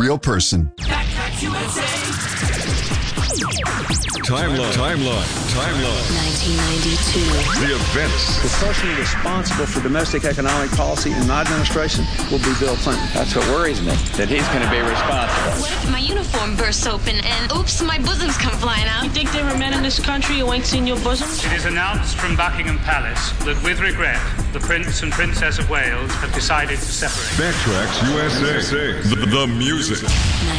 real person. Timeline. 1992. The events. The person responsible for domestic economic policy in my administration will be Bill Clinton. That's what worries me, that he's going to be responsible. What if my uniform bursts open and oops, my bosoms come flying out? You think there are men in this country who ain't seen your bosoms? It is announced from Buckingham Palace that with regret, the Prince and Princess of Wales have decided to separate. Backtracks USA. The music.